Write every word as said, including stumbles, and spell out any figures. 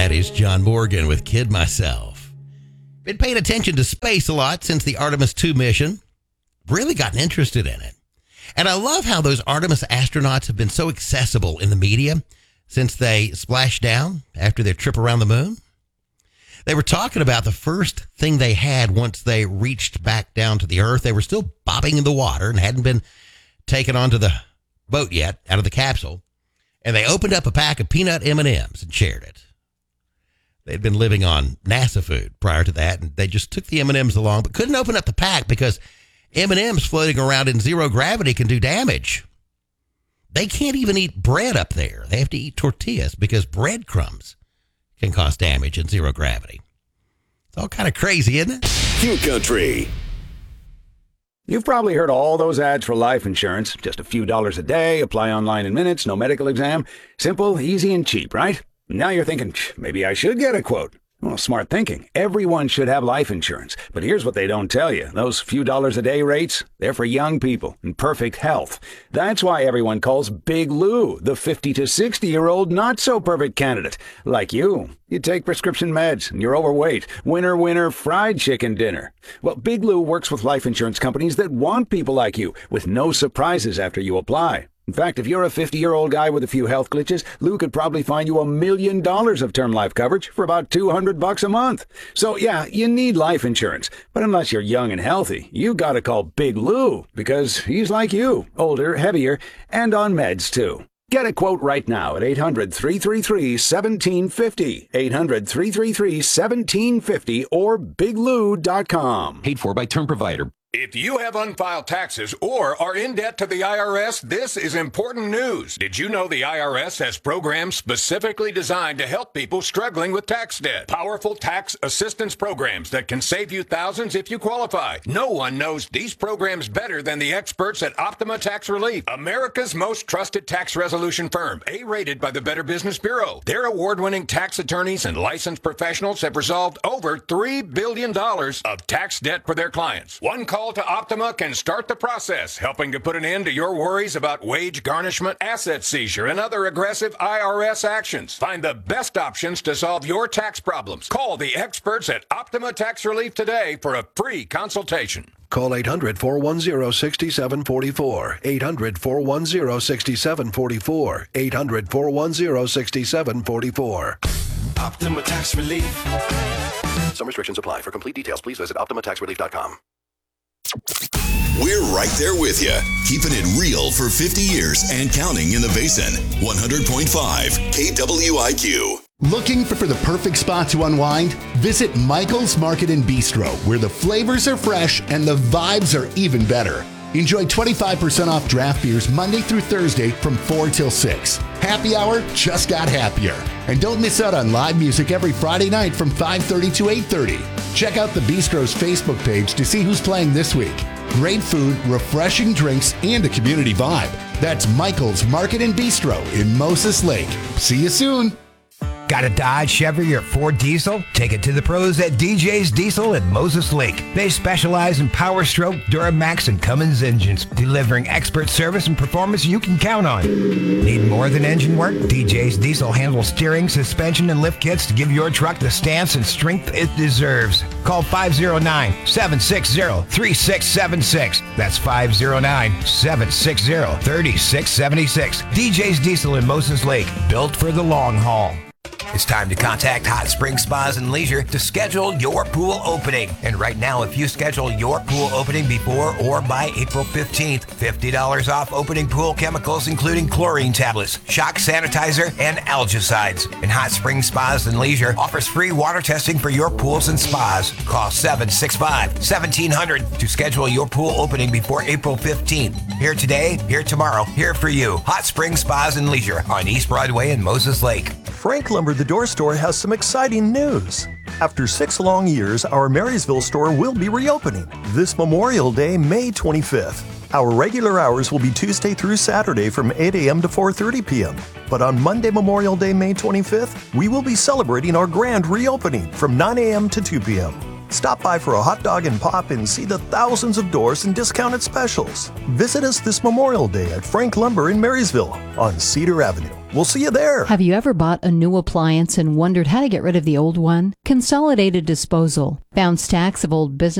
That is John Morgan with Kid Myself. Been paying attention to space a lot since the Artemis two mission. Really gotten interested in it. And I love how those Artemis astronauts have been so accessible in the media since they splashed down after their trip around the moon. They were talking about the first thing they had once they reached back down to the Earth. They were still bobbing in the water and hadn't been taken onto the boat yet, out of the capsule. And they opened up a pack of peanut M and M's and shared it. They'd been living on NASA food prior to that, and they just took the M and M's along, but couldn't open up the pack because M and M's floating around in zero gravity can do damage. They can't even eat bread up there. They have to eat tortillas because breadcrumbs can cause damage in zero gravity. It's all kind of crazy, isn't it? Q Country. You've probably heard all those ads for life insurance. Just a few dollars a day, apply online in minutes, no medical exam. Simple, easy, and cheap, right? Now you're thinking, maybe I should get a quote. Well, smart thinking. Everyone should have life insurance. But here's what they don't tell you. Those few dollars a day rates, they're for young people in perfect health. That's why everyone calls Big Lou the fifty to sixty-year-old not-so-perfect candidate. Like you. You take prescription meds, and you're overweight. Winner, winner, fried chicken dinner. Well, Big Lou works with life insurance companies that want people like you, with no surprises after you apply. In fact, if you're a fifty-year-old guy with a few health glitches, Lou could probably find you a million dollars of term life coverage for about two hundred bucks a month. So yeah, you need life insurance. But unless you're young and healthy, you gotta call Big Lou, because he's like you, older, heavier, and on meds too. Get a quote right now at eight hundred, three three three, one seven five zero, eight hundred, three three three, one seven five zero, or big lou dot com. Paid for by term provider. If you have unfiled taxes or are in debt to the I R S, this is important news. Did you know the I R S has programs specifically designed to help people struggling with tax debt? Powerful tax assistance programs that can save you thousands if you qualify. No one knows these programs better than the experts at Optima Tax Relief, America's most trusted tax resolution firm, A-rated by the Better Business Bureau. Their award-winning tax attorneys and licensed professionals have resolved over three billion dollars of tax debt for their clients. One call to Optima can start the process, helping to put an end to your worries about wage garnishment, asset seizure, and other aggressive I R S actions. Find the best options to solve your tax problems. Call the experts at Optima Tax Relief today for a free consultation. Call eight hundred, four one zero, six seven four four. eight hundred, four one zero, six seven four four. eight hundred, four one zero, six seven four four. Optima Tax Relief. Some restrictions apply. For complete details, please visit optima tax relief dot com. We're right there with you, keeping it real for fifty years and counting in the Basin. one hundred point five K W I Q. Looking for, for the perfect spot to unwind? Visit Michael's Market and Bistro, where the flavors are fresh and the vibes are even better. Enjoy twenty-five percent off draft beers Monday through Thursday from four till six. Happy hour just got happier. And don't miss out on live music every Friday night from five thirty to eight thirty. Check out the Bistro's Facebook page to see who's playing this week. Great food, refreshing drinks, and a community vibe. That's Michael's Market and Bistro in Moses Lake. See you soon. Got a Dodge, Chevy, or Ford diesel? Take it to the pros at D J's Diesel at Moses Lake. They specialize in Power Stroke, Duramax, and Cummins engines, delivering expert service and performance you can count on. Need more than engine work? D J's Diesel handles steering, suspension, and lift kits to give your truck the stance and strength it deserves. Call five oh nine, seven six zero, three six seven six. That's five oh nine, seven six zero, three six seven six. D J's Diesel in Moses Lake, built for the long haul. It's time to contact Hot Springs Spas and Leisure to schedule your pool opening. And right now, if you schedule your pool opening before or by April fifteenth, fifty dollars off opening pool chemicals, including chlorine tablets, shock sanitizer, and algicides. And Hot Springs Spas and Leisure offers free water testing for your pools and spas. Call seven six five, one seven zero zero to schedule your pool opening before April fifteenth. Here today, here tomorrow, here for you. Hot Springs Spas and Leisure on East Broadway in Moses Lake. Frank Lumber, the door store, has some exciting news. After six long years, our Marysville store will be reopening this Memorial Day, May twenty-fifth. Our regular hours will be Tuesday through Saturday from eight a.m. to four thirty p.m. But on Monday, Memorial Day, May twenty-fifth, we will be celebrating our grand reopening from nine a.m. to two p.m. Stop by for a hot dog and pop and see the thousands of doors and discounted specials. Visit us this Memorial Day at Frank Lumber in Marysville on Cedar Avenue. We'll see you there. Have you ever bought a new appliance and wondered how to get rid of the old one? Consolidated Disposal found stacks of old business